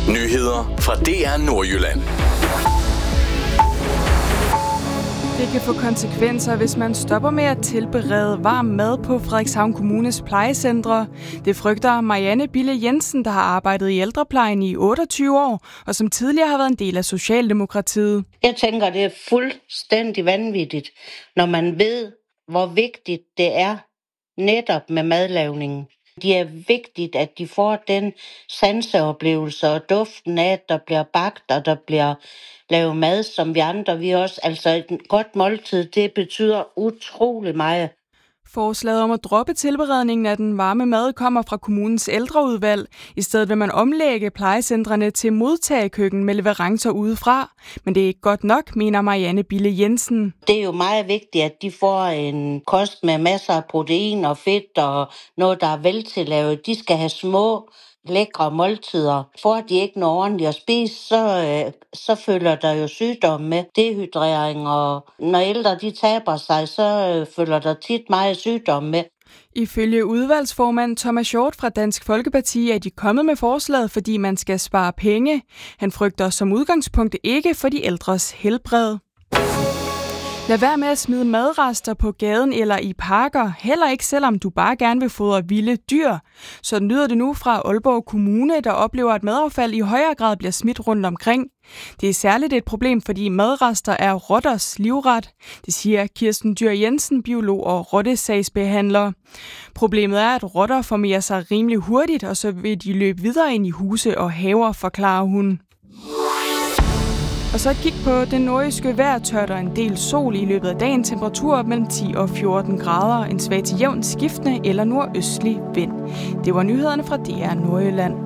Nyheder fra DR Nordjylland. Det kan få konsekvenser, hvis man stopper med at tilberede varm mad på Frederikshavn Kommunes plejecentre. Det frygter Marianne Bille Jensen, der har arbejdet i ældreplejen i 28 år, og som tidligere har været en del af Socialdemokratiet. Jeg tænker, det er fuldstændig vanvittigt, når man ved, hvor vigtigt det er netop med madlavningen. Det er vigtigt, at de får den sanseoplevelse og duften af, at der bliver bagt og der bliver lavet mad, som vi andre vi også. Altså et godt måltid, det betyder utrolig meget. Forslaget om at droppe tilberedningen af den varme mad kommer fra kommunens ældreudvalg. I stedet vil man omlægge plejecentrene til modtagekøkken med leverancer udefra. Men det er ikke godt nok, mener Marianne Bille Jensen. Det er jo meget vigtigt, at de får en kost med masser af protein og fedt og noget, der er veltillavet. De skal have små, lækre måltider. Får de ikke noget ordentligt at spise, så følger der jo sygdomme med. Dehydrering, og når ældre de taber sig, så følger der tit meget sygdomme med. Ifølge udvalgsformand Thomas Hjort fra Dansk Folkeparti er de kommet med forslaget, fordi man skal spare penge. Han frygter som udgangspunkt ikke for de ældres helbred. Lad være med at smide madrester på gaden eller i parker, heller ikke selvom du bare gerne vil fodre vilde dyr. Sådan lyder det nu fra Aalborg Kommune, der oplever, at madaffald i højere grad bliver smidt rundt omkring. Det er særligt et problem, fordi madrester er rotters livret. Det siger Kirsten Dyr Jensen, biolog og rottesagsbehandler. Problemet er, at rotter formerer sig rimelig hurtigt, og så vil de løbe videre ind i huse og haver, forklarer hun. Og så et kig på det nordjyske vejr, tørt og en del sol i løbet af dagen. Temperaturer mellem 10 og 14 grader. En svag til jævn skiftende eller nordøstlig vind. Det var nyhederne fra DR Nordjylland.